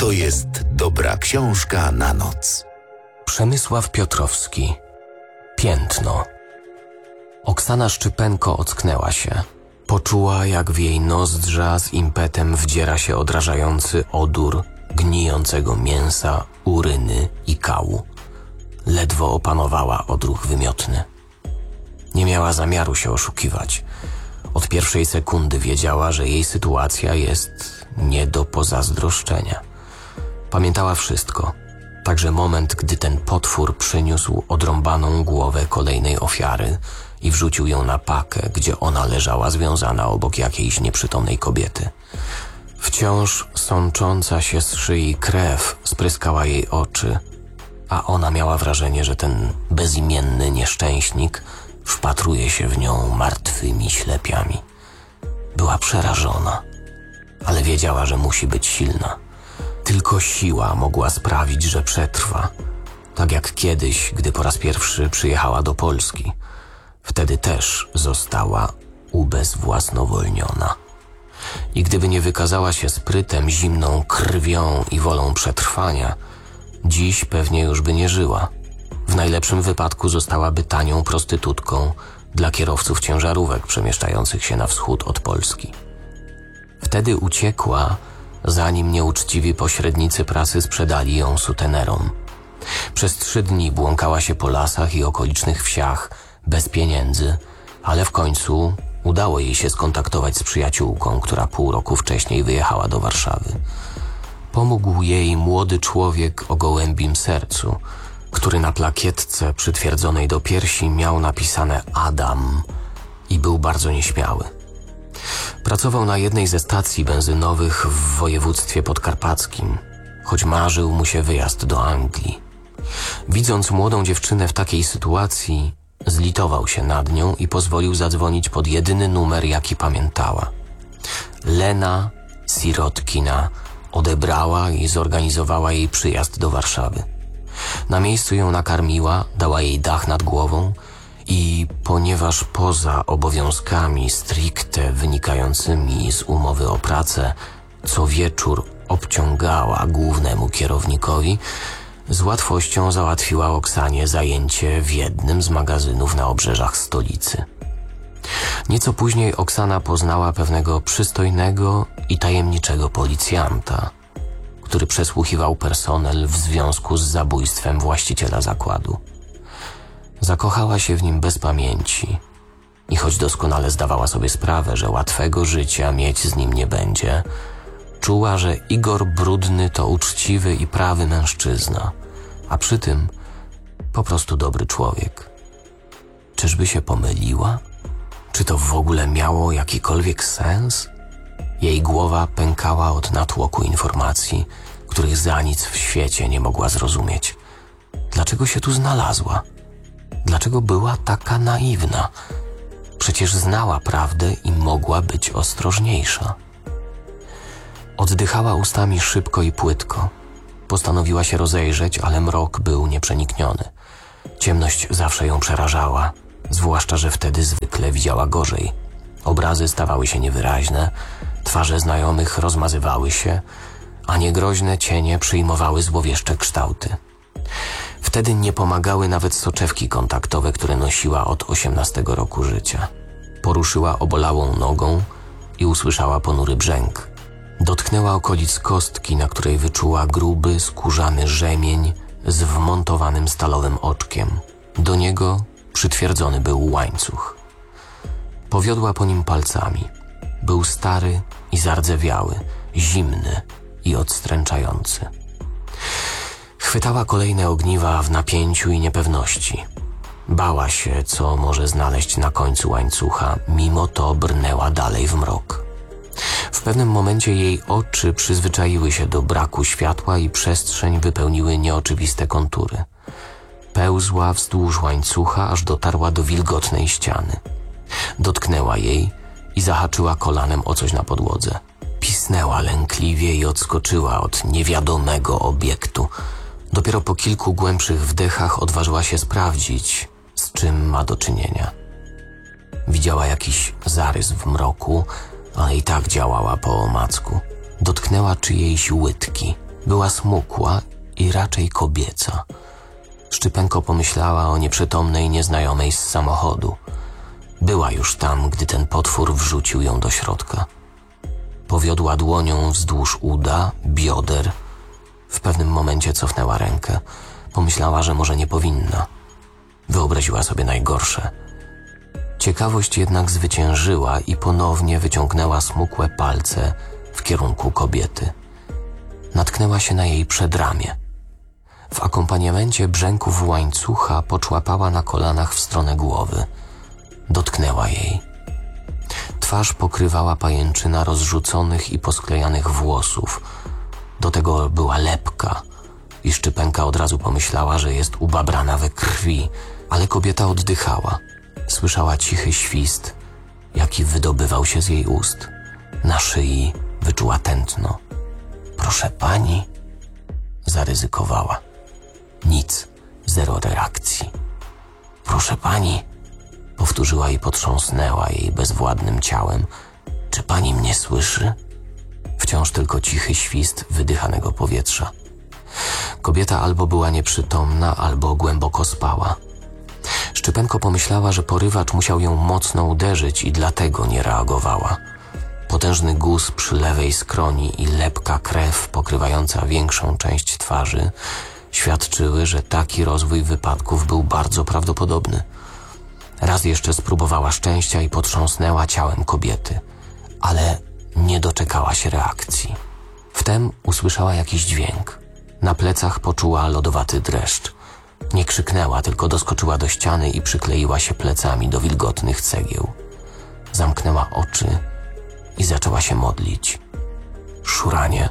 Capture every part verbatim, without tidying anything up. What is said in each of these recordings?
To jest dobra książka na noc. Przemysław Piotrowski. Piętno. Oksana Szczypenko ocknęła się. Poczuła, jak w jej nozdrza z impetem wdziera się odrażający odór gnijącego mięsa, uryny i kału. Ledwo opanowała odruch wymiotny. Nie miała zamiaru się oszukiwać. Od pierwszej sekundy wiedziała, że jej sytuacja jest nie do pozazdroszczenia. Pamiętała wszystko, także moment, gdy ten potwór przyniósł odrąbaną głowę kolejnej ofiary i wrzucił ją na pakę, gdzie ona leżała związana obok jakiejś nieprzytomnej kobiety. Wciąż sącząca się z szyi krew spryskała jej oczy, a ona miała wrażenie, że ten bezimienny nieszczęśnik wpatruje się w nią martwymi ślepiami. Była przerażona, ale wiedziała, że musi być silna. Tylko siła mogła sprawić, że przetrwa, tak jak kiedyś, gdy po raz pierwszy przyjechała do Polski. Wtedy też została ubezwłasnowolniona. I gdyby nie wykazała się sprytem, zimną krwią i wolą przetrwania, dziś pewnie już by nie żyła. W najlepszym wypadku zostałaby tanią prostytutką dla kierowców ciężarówek przemieszczających się na wschód od Polski. Wtedy uciekła, zanim nieuczciwi pośrednicy prasy sprzedali ją sutenerom. Przez trzy dni błąkała się po lasach i okolicznych wsiach bez pieniędzy, ale w końcu udało jej się skontaktować z przyjaciółką, która pół roku wcześniej wyjechała do Warszawy. Pomógł jej młody człowiek o gołębim sercu, który na plakietce przytwierdzonej do piersi miał napisane Adam i był bardzo nieśmiały. Pracował na jednej ze stacji benzynowych w województwie podkarpackim, choć marzył mu się wyjazd do Anglii. Widząc młodą dziewczynę w takiej sytuacji, zlitował się nad nią i pozwolił zadzwonić pod jedyny numer, jaki pamiętała. Lena Sirotkina odebrała i zorganizowała jej przyjazd do Warszawy. Na miejscu ją nakarmiła, dała jej dach nad głową i ponieważ poza obowiązkami stricte wynikającymi z umowy o pracę co wieczór obciągała głównemu kierownikowi, z łatwością załatwiła Oksanie zajęcie w jednym z magazynów na obrzeżach stolicy. Nieco później Oksana poznała pewnego przystojnego i tajemniczego policjanta, który przesłuchiwał personel w związku z zabójstwem właściciela zakładu. Zakochała się w nim bez pamięci i choć doskonale zdawała sobie sprawę, że łatwego życia mieć z nim nie będzie, czuła, że Igor Brudny to uczciwy i prawy mężczyzna, a przy tym po prostu dobry człowiek. Czyżby się pomyliła? Czy to w ogóle miało jakikolwiek sens? Jej głowa pękała od natłoku informacji, których za nic w świecie nie mogła zrozumieć. Dlaczego się tu znalazła? Dlaczego była taka naiwna? Przecież znała prawdę i mogła być ostrożniejsza. Oddychała ustami szybko i płytko. Postanowiła się rozejrzeć, ale mrok był nieprzenikniony. Ciemność zawsze ją przerażała, zwłaszcza że wtedy zwykle widziała gorzej. Obrazy stawały się niewyraźne, twarze znajomych rozmazywały się, a niegroźne cienie przyjmowały złowieszcze kształty. Wtedy nie pomagały nawet soczewki kontaktowe, które nosiła od osiemnastego roku życia. Poruszyła obolałą nogą i usłyszała ponury brzęk. Dotknęła okolic kostki, na której wyczuła gruby, skórzany rzemień z wmontowanym stalowym oczkiem. Do niego przytwierdzony był łańcuch. Powiodła po nim palcami. Był stary i zardzewiały, zimny i odstręczający. Chwytała kolejne ogniwa w napięciu i niepewności. Bała się, co może znaleźć na końcu łańcucha, mimo to brnęła dalej w mrok. W pewnym momencie jej oczy przyzwyczaiły się do braku światła i przestrzeń wypełniły nieoczywiste kontury. Pełzła wzdłuż łańcucha, aż dotarła do wilgotnej ściany. Dotknęła jej i zahaczyła kolanem o coś na podłodze. Pisnęła lękliwie i odskoczyła od niewiadomego obiektu. Dopiero po kilku głębszych wdechach odważyła się sprawdzić, z czym ma do czynienia. Widziała jakiś zarys w mroku, ale i tak działała po omacku. Dotknęła czyjejś łydki. Była smukła i raczej kobieca. Szczypenko pomyślała o nieprzytomnej nieznajomej z samochodu. Była już tam, gdy ten potwór wrzucił ją do środka. Powiodła dłonią wzdłuż uda, bioder. W pewnym momencie cofnęła rękę. Pomyślała, że może nie powinna. Wyobraziła sobie najgorsze. Ciekawość jednak zwyciężyła i ponownie wyciągnęła smukłe palce w kierunku kobiety. Natknęła się na jej przedramię. W akompaniamencie brzęków łańcucha poczłapała na kolanach w stronę głowy. Dotknęła jej. Twarz pokrywała pajęczyna rozrzuconych i posklejanych włosów. Do tego była lepka i Szczypenka od razu pomyślała, że jest ubabrana we krwi, ale kobieta oddychała. Słyszała cichy świst, jaki wydobywał się z jej ust. Na szyi wyczuła tętno. Proszę pani, zaryzykowała. Nic, zero reakcji. Proszę pani, powtórzyła i potrząsnęła jej bezwładnym ciałem. Czy pani mnie słyszy? Wciąż tylko cichy świst wydychanego powietrza. Kobieta albo była nieprzytomna, albo głęboko spała. Szczypenko pomyślała, że porywacz musiał ją mocno uderzyć i dlatego nie reagowała. Potężny guz przy lewej skroni i lepka krew pokrywająca większą część twarzy świadczyły, że taki rozwój wypadków był bardzo prawdopodobny. Raz jeszcze spróbowała szczęścia i potrząsnęła ciałem kobiety, ale nie doczekała się reakcji. Wtem usłyszała jakiś dźwięk. Na plecach poczuła lodowaty dreszcz. Nie krzyknęła, tylko doskoczyła do ściany i przykleiła się plecami do wilgotnych cegieł. Zamknęła oczy i zaczęła się modlić. Szuranie.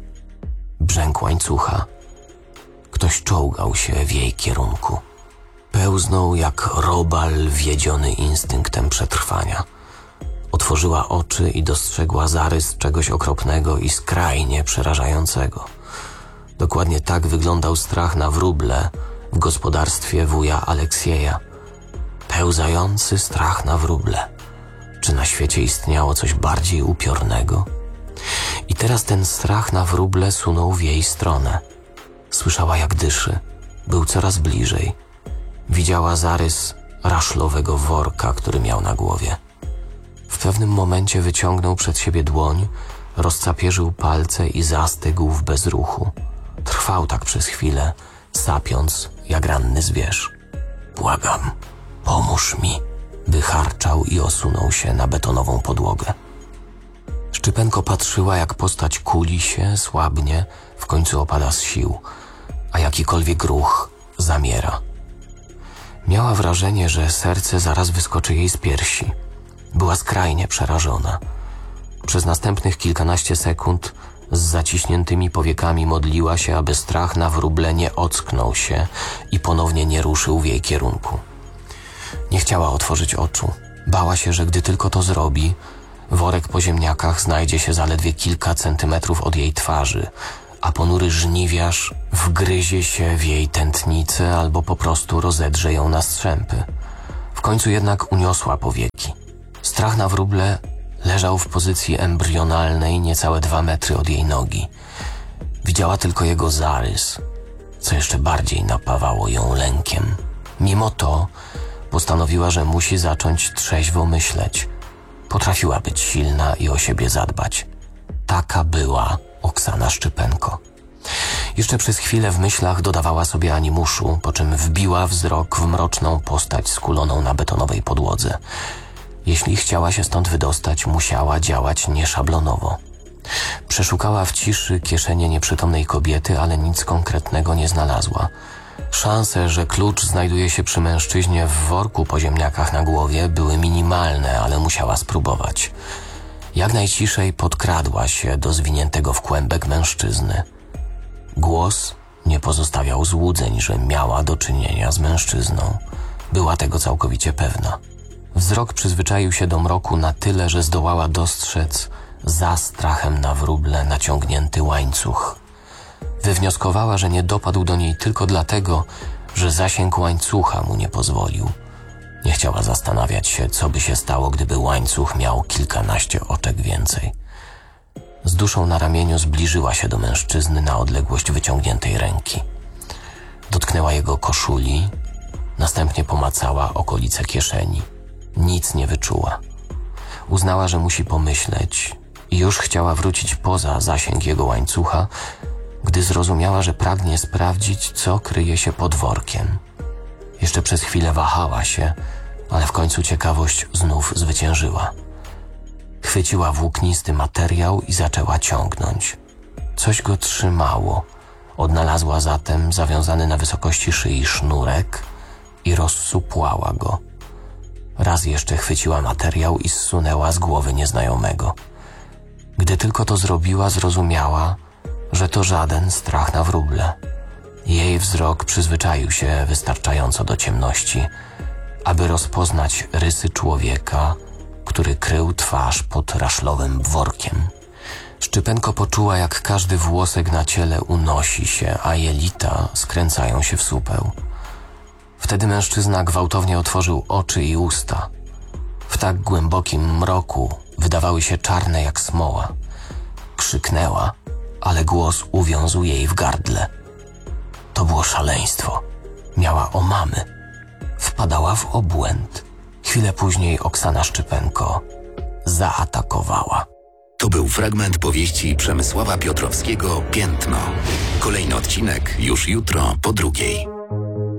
Brzęk łańcucha. Ktoś czołgał się w jej kierunku. Pełznął jak robal wiedziony instynktem przetrwania. Otworzyła oczy i dostrzegła zarys czegoś okropnego i skrajnie przerażającego. Dokładnie tak wyglądał strach na wróble w gospodarstwie wuja Aleksieja. Pełzający strach na wróble. Czy na świecie istniało coś bardziej upiornego? I teraz ten strach na wróble sunął w jej stronę. Słyszała, jak dyszy. Był coraz bliżej. Widziała zarys raszlowego worka, który miał na głowie. W pewnym momencie wyciągnął przed siebie dłoń, rozcapierzył palce i zastygł w bezruchu. Trwał tak przez chwilę, sapiąc jak ranny zwierz. Błagam, pomóż mi, wycharczał i osunął się na betonową podłogę. Szczypenko patrzyła, jak postać kuli się, słabnie, w końcu opada z sił, a jakikolwiek ruch zamiera. Miała wrażenie, że serce zaraz wyskoczy jej z piersi. Była skrajnie przerażona. Przez następnych kilkanaście sekund z zaciśniętymi powiekami modliła się, aby strach na wróble nie ocknął się i ponownie nie ruszył w jej kierunku. Nie chciała otworzyć oczu. Bała się, że gdy tylko to zrobi, worek po ziemniakach znajdzie się zaledwie kilka centymetrów od jej twarzy, a ponury żniwiarz wgryzie się w jej tętnicę albo po prostu rozedrze ją na strzępy. W końcu jednak uniosła powieki. Strach na wróble leżał w pozycji embrionalnej niecałe dwa metry od jej nogi. Widziała tylko jego zarys, co jeszcze bardziej napawało ją lękiem. Mimo to postanowiła, że musi zacząć trzeźwo myśleć. Potrafiła być silna i o siebie zadbać. Taka była Oksana Szczypenko. Jeszcze przez chwilę w myślach dodawała sobie animuszu, po czym wbiła wzrok w mroczną postać skuloną na betonowej podłodze. Jeśli chciała się stąd wydostać, musiała działać nieszablonowo. Przeszukała w ciszy kieszenie nieprzytomnej kobiety, ale nic konkretnego nie znalazła. Szanse, że klucz znajduje się przy mężczyźnie w worku po ziemniakach na głowie, były minimalne, ale musiała spróbować. Jak najciszej podkradła się do zwiniętego w kłębek mężczyzny. Głos nie pozostawiał złudzeń, że miała do czynienia z mężczyzną. Była tego całkowicie pewna. Wzrok przyzwyczaił się do mroku na tyle, że zdołała dostrzec za strachem na wróble naciągnięty łańcuch. Wywnioskowała, że nie dopadł do niej tylko dlatego, że zasięg łańcucha mu nie pozwolił. Nie chciała zastanawiać się, co by się stało, gdyby łańcuch miał kilkanaście oczek więcej. Z duszą na ramieniu zbliżyła się do mężczyzny na odległość wyciągniętej ręki. Dotknęła jego koszuli, następnie pomacała okolice kieszeni. Nic nie wyczuła. Uznała, że musi pomyśleć i już chciała wrócić poza zasięg jego łańcucha, gdy zrozumiała, że pragnie sprawdzić, co kryje się pod workiem. Jeszcze przez chwilę wahała się, ale w końcu ciekawość znów zwyciężyła. Chwyciła włóknisty materiał i zaczęła ciągnąć. Coś go trzymało. Odnalazła zatem zawiązany na wysokości szyi sznurek i rozsupłała go. Raz jeszcze chwyciła materiał i zsunęła z głowy nieznajomego. Gdy tylko to zrobiła, zrozumiała, że to żaden strach na wróble. Jej wzrok przyzwyczaił się wystarczająco do ciemności, aby rozpoznać rysy człowieka, który krył twarz pod raszlowym workiem. Szczypenko poczuła, jak każdy włosek na ciele unosi się, a jelita skręcają się w supeł. Wtedy mężczyzna gwałtownie otworzył oczy i usta. W tak głębokim mroku wydawały się czarne jak smoła. Krzyknęła, ale głos uwiązł jej w gardle. To było szaleństwo. Miała omamy. Wpadała w obłęd. Chwilę później Oksana Szczypenko zaatakowała. To był fragment powieści Przemysława Piotrowskiego Piętno. Kolejny odcinek już jutro po drugiej.